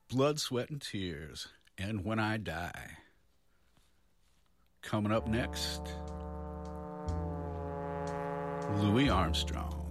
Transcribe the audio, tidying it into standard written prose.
Blood, Sweat, and Tears, and When I Die. Coming up next, Louis Armstrong.